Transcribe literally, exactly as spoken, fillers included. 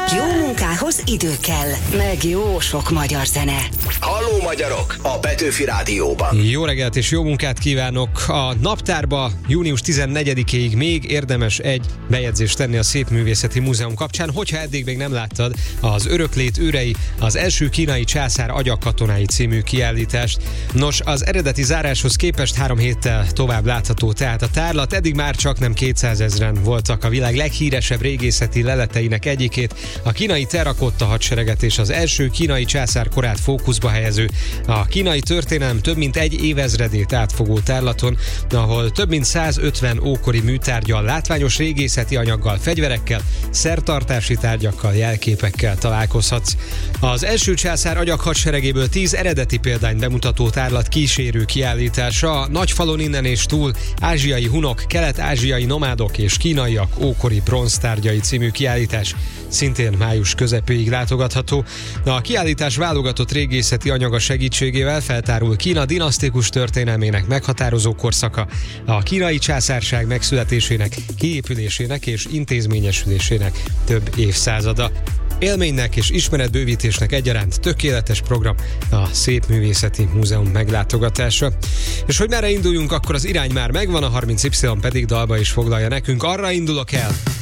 Jó munkához idő kell, meg jó sok magyar zene. Halló magyarok! A Petőfi Rádióban. Jó reggelt és jó munkát kívánok! A naptárba június tizennegyedikéig még érdemes egy bejegyzést tenni a Szépművészeti Múzeum kapcsán, hogyha eddig még nem láttad az Öröklét őrei, az első kínai császár agyagkatonái című kiállítást. Nos, az eredeti záráshoz képest három héttel tovább látható tehát a tárlat. Eddig már csak nem kétszázezren voltak a világ leghíresebb régészeti leleteinek egyikét, a kínai terrakotta hadsereget és az első kínai császár korát fókuszba helyező, a kínai történelem több mint egy évezredét átfogó tárlaton, ahol több mint százötven ókori műtárggyal, látványos régészeti anyaggal, fegyverekkel, szertartási tárgyakkal, jelképekkel találkozhatsz. Az első császár agyaghadseregéből tíz eredeti példányt bemutató tárlat kísérő kiállítása, a Nagyfalon innen és túl, ázsiai hunok, kelet-ázsiai nomádok és kínaiak ókori bronztárgyai című kiállítás szintén május közepéig látogatható. A kiállítás válogatott régészeti anyaga segítségével feltárul Kína dinasztikus történelmének meghatározó korszaka, a kínai császárság megszületésének, kiépülésének és intézményesülésének több évszázada. Élménynek és ismeretbővítésnek egyaránt tökéletes program a Szépművészeti Múzeum meglátogatása. És hogy merre induljunk, akkor az irány már megvan, a harminc Y pedig dalba is foglalja nekünk. Arra indulok el,